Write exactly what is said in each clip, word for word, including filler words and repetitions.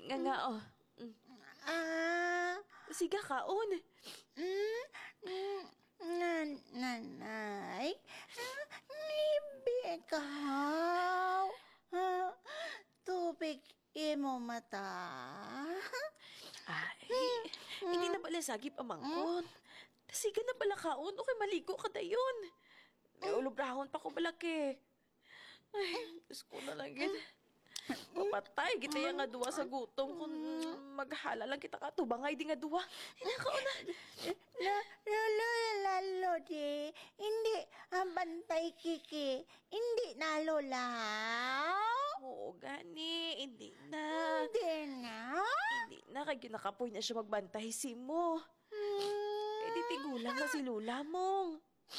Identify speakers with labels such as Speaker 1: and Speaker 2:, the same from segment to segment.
Speaker 1: nga nga, oh. Mm.
Speaker 2: Ah,
Speaker 1: Siga kaon.
Speaker 2: mm, mm, nan, nanay, ah, libi ka. Ah, tubig imo mata.
Speaker 1: Ay, hindi na pala sagip amangkon. Siga na pala kaon, okay maligo ka dayon. May ulubrahon pa ko balaki. Ay, Diyos ko na lang yun. Papatay, kita yung nga duwa sa gutom kung maghala lang kita ka. Tubangay di nga duwa. Hinakaw na.
Speaker 2: La, lolo, lalo di, hindi ang bantay kiki, hindi na lola.
Speaker 1: Oo, gani. Hindi na.
Speaker 2: Hindi na.
Speaker 1: Hindi na. Kaya ginakapoy na siya magbantay si mo.
Speaker 2: Hmm.
Speaker 1: Eh, di tigulang na si Lula mong.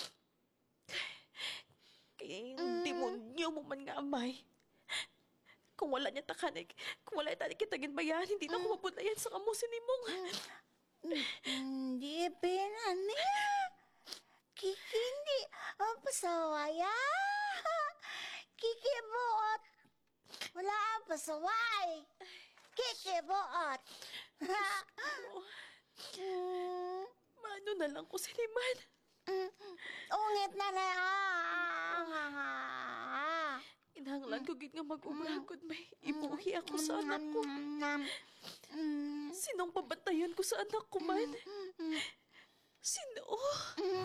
Speaker 1: Kaya yung demonyo mo man nga, amay. Kung wala niya takanig, kung wala tani kita ginbayan, hindi na ako maputayan sa kamusin ni mong.
Speaker 2: Hindi pinani. Kiki hindi ang pasawaya. Kiki buot. Wala ang pasaway. Kiki buot. Hmm.
Speaker 1: Mano na lang ko siniman.
Speaker 2: Ungit na na. Ah.
Speaker 1: Inahanglan ko gid nga mag-umragod may ibuhi ako sa anak ko. Sinong pabantayan ko sa anak ko man? Sino?